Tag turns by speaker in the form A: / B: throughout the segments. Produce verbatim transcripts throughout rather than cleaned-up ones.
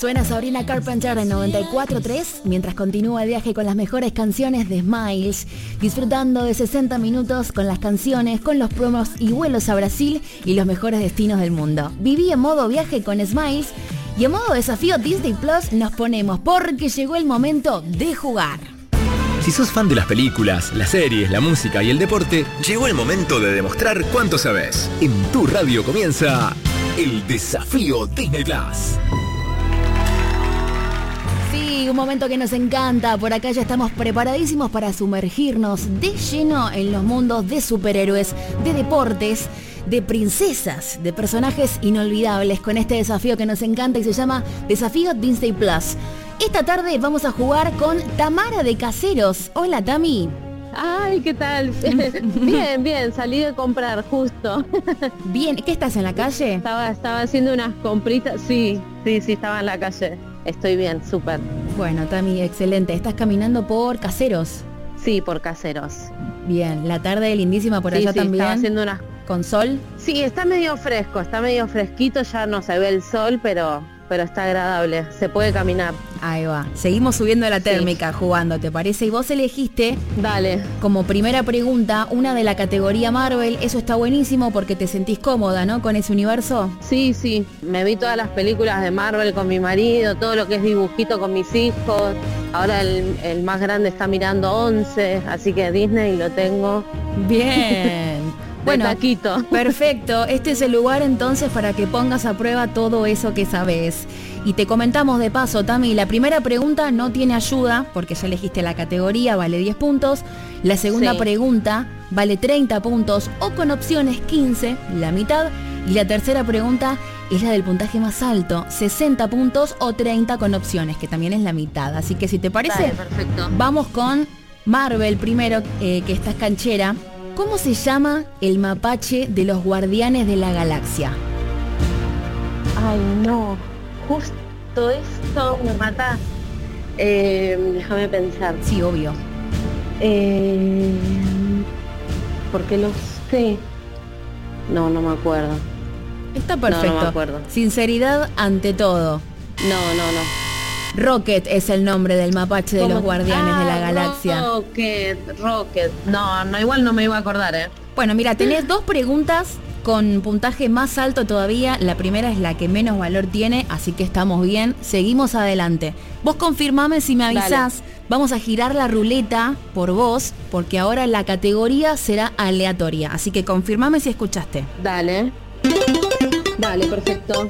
A: Suena Sabrina Carpenter en noventa y cuatro punto tres mientras continúa el viaje con las mejores canciones de Smiles, disfrutando de sesenta minutos con las canciones, con los promos y vuelos a Brasil y los mejores destinos del mundo. Viví en modo viaje con Smiles y en modo desafío Disney Plus nos ponemos porque llegó el momento de jugar.
B: Si sos fan de las películas, las series, la música y el deporte, llegó el momento de demostrar cuánto sabés. En tu radio comienza el desafío Disney Plus.
A: Sí, un momento que nos encanta. Por acá ya estamos preparadísimos para sumergirnos de lleno en los mundos de superhéroes, de deportes, de princesas, de personajes inolvidables con este desafío que nos encanta y se llama Desafío Disney Plus. Esta tarde vamos a jugar con Tamara de Caseros. Hola, Tami.
C: Ay, ¿qué tal? Bien, bien, salí de comprar justo.
A: Bien, ¿qué estás en la calle?
C: Estaba, estaba haciendo unas compritas, sí, sí, sí, estaba en la calle. Estoy bien, súper.
A: Bueno, Tami, excelente. ¿Estás caminando por Caseros?
C: Sí, por Caseros.
A: Bien, la tarde lindísima por
C: sí,
A: allá
C: sí,
A: también.
C: Estaba haciendo unas...
A: ¿Con sol?
C: Sí, está medio fresco, está medio fresquito, ya no se ve el sol, pero... pero está agradable, se puede caminar.
A: Ahí va, seguimos subiendo la térmica sí. Jugando, ¿te parece? Y vos elegiste,
C: dale,
A: como primera pregunta, una de la categoría Marvel. Eso está buenísimo porque te sentís cómoda, ¿no? Con ese universo.
C: Sí, sí, me vi todas las películas de Marvel con mi marido, todo lo que es dibujito con mis hijos. Ahora el, el más grande está mirando once, así que Disney lo tengo.
A: Bien. Bueno,
C: taquito.
A: Perfecto. Este es el lugar entonces para que pongas a prueba todo eso que sabes. Y te comentamos de paso, Tami, la primera pregunta no tiene ayuda porque ya elegiste la categoría, vale diez puntos. La segunda sí. pregunta vale treinta puntos o con opciones quince, la mitad. Y la tercera pregunta es la del puntaje más alto, sesenta puntos o treinta con opciones, que también es la mitad. Así que si te parece,
C: Dale, perfecto.
A: Vamos con Marvel primero, eh, que estás canchera. ¿Cómo se llama el mapache de los Guardianes de la Galaxia?
C: Ay, no. Justo esto me mata. Eh, déjame pensar.
A: Sí, obvio.
C: Eh, porque lo sé. No, no me acuerdo.
A: Está perfecto.
C: No, no me acuerdo.
A: Sinceridad ante todo.
C: No, no, no.
A: Rocket es el nombre del mapache de los Guardianes ah, de la Galaxia.
C: Rocket, Rocket. No, no, igual no me iba a acordar, ¿eh?
A: Bueno, mira, tenés dos preguntas con puntaje más alto todavía. La primera es la que menos valor tiene, así que estamos bien. Seguimos adelante. Vos confirmame si me avisás. Dale. Vamos a girar la ruleta por vos, porque ahora la categoría será aleatoria. Así que confirmame si escuchaste.
C: Dale. Dale, perfecto.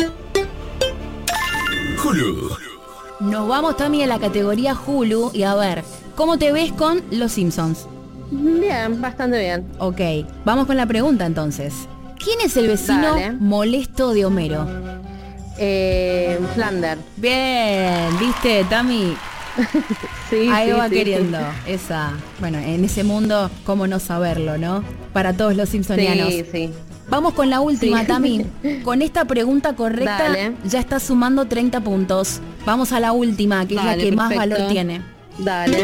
B: Hulu.
A: Nos vamos también a la categoría Hulu y a ver, ¿cómo te ves con Los Simpsons?
C: Bien, bastante bien.
A: Ok, vamos con la pregunta entonces. ¿Quién es el vecino Dale. molesto de Homero?
C: Eh, Flander.
A: Bien, ¿viste, Tami?
C: Sí,
A: Ahí
C: sí,
A: va
C: sí,
A: queriendo
C: sí.
A: esa. Bueno, en ese mundo, ¿cómo no saberlo, no? Para todos los simpsonianos.
C: Sí, sí.
A: Vamos con la última,
C: sí.
A: Tami. Con esta pregunta correcta
C: Dale.
A: ya estás sumando treinta puntos. Vamos a la última, que
C: Dale,
A: es la que
C: perfecto.
A: más valor tiene.
C: Dale.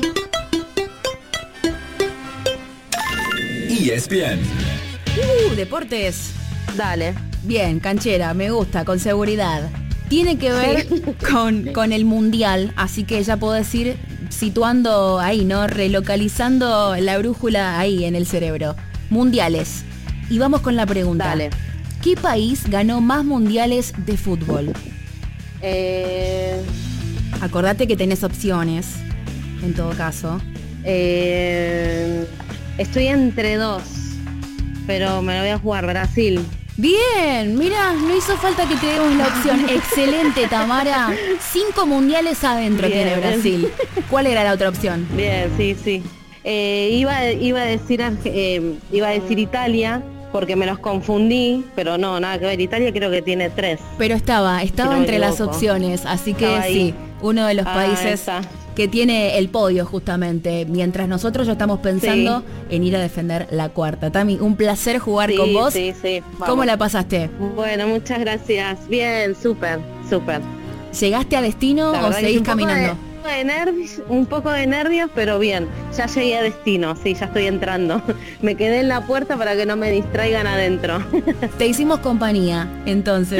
B: E S P N.
A: Uh, deportes.
C: Dale.
A: Bien, canchera, me gusta, con seguridad. Tiene que ver sí. con, con el mundial, así que ya podés ir situando ahí, ¿no? Relocalizando la brújula ahí en el cerebro. Mundiales. Y vamos con la pregunta.
C: Dale.
A: ¿Qué país ganó más mundiales de fútbol?
C: Eh...
A: Acordate que tenés opciones, en todo caso.
C: Eh... Estoy entre dos, pero me lo voy a jugar, Brasil.
A: Bien, mira, no hizo falta que te demos la opción. Excelente, Tamara. Cinco mundiales adentro bien, tiene Brasil. ¿Cuál era la otra opción?
C: Bien, sí, sí. Eh, iba, iba a decir eh, iba a decir Italia, porque me los confundí, pero no, nada que ver. Italia creo que tiene tres.
A: Pero estaba, estaba si no entre las opciones, así que sí, uno de los ah, países está. que tiene el podio justamente, mientras nosotros ya estamos pensando sí. en ir a defender la cuarta. Tami, un placer jugar
C: sí,
A: con vos.
C: Sí, sí,
A: ¿Cómo la pasaste?
C: Bueno, muchas gracias. Bien, súper, súper.
A: ¿Llegaste a destino o seguís caminando?
C: De nervios, un poco de nervios, pero bien, ya llegué a destino, sí, ya estoy entrando. Me quedé en la puerta para que no me distraigan adentro.
A: Te hicimos compañía, entonces.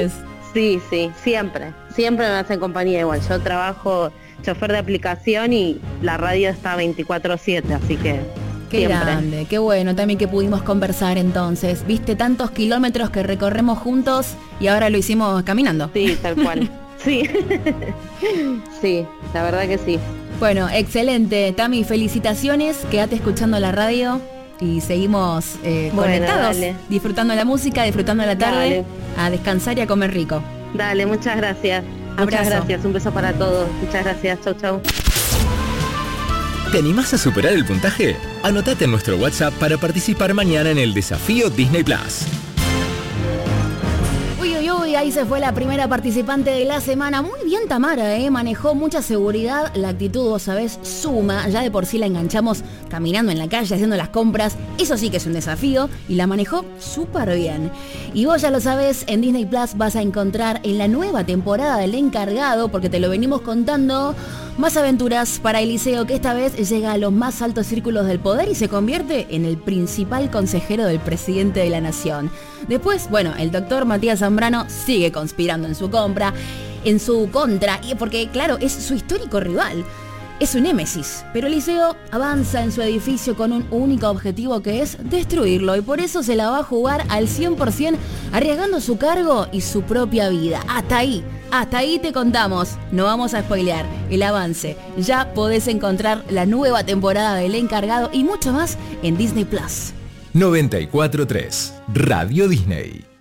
C: Sí, sí, siempre. Siempre me hacen compañía igual. Yo trabajo chofer de aplicación y la radio está veinticuatro siete, así que
A: Qué
C: siempre.
A: grande, qué bueno también que pudimos conversar entonces. Viste tantos kilómetros que recorremos juntos y ahora lo hicimos caminando.
C: Sí, tal cual. Sí. Sí, la verdad que sí.
A: Bueno, excelente. Tami, felicitaciones. Quédate escuchando la radio y seguimos eh,
C: Bueno,
A: conectados,
C: dale.
A: disfrutando la música, disfrutando la tarde,
C: Dale.
A: a descansar y a comer rico.
C: Dale, muchas gracias. Muchas
A: Abrazo.
C: gracias. Un beso para todos. Muchas gracias. Chau, chau.
B: ¿Te animás a superar el puntaje? Anotate en nuestro WhatsApp para participar mañana en el desafío Disney Plus.
A: Uy, uy, uy, ahí se fue la primera participante de la semana. Muy bien Tamara, ¿eh? Manejó mucha seguridad, la actitud, vos sabés, suma. Ya de por sí la enganchamos caminando en la calle, haciendo las compras. Eso sí que es un desafío y la manejó súper bien. Y vos ya lo sabés, en Disney Plus vas a encontrar en la nueva temporada del Encargado, porque te lo venimos contando, más aventuras para Eliseo, que esta vez llega a los más altos círculos del poder y se convierte en el principal consejero del presidente de la nación. Después, bueno, el doctor Matías Zambrano sigue conspirando en su compra, en su contra, y porque claro, es su histórico rival. Es su némesis, pero Eliseo avanza en su edificio con un único objetivo, que es destruirlo, y por eso se la va a jugar al cien por ciento, arriesgando su cargo y su propia vida. Hasta ahí, hasta ahí te contamos. No vamos a spoilear el avance. Ya podés encontrar la nueva temporada del Encargado y mucho más en Disney Plus.
B: noventa y cuatro punto tres Radio Disney.